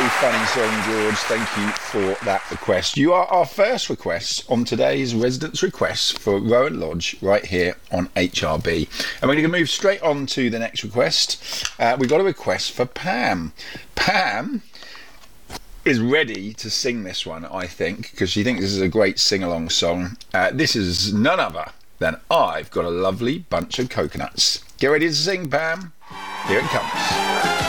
funny song, George. Thank you for that request. You are our first request on today's Residents' Requests for Rowan Lodge right here on HRB. And we're going to move straight on to the next request. We've got a request for Pam. Pam is ready to sing this one, I think, because she thinks this is a great sing-along song. This is none other than I've Got a Lovely Bunch of Coconuts. Get ready to sing, Pam. Here it comes.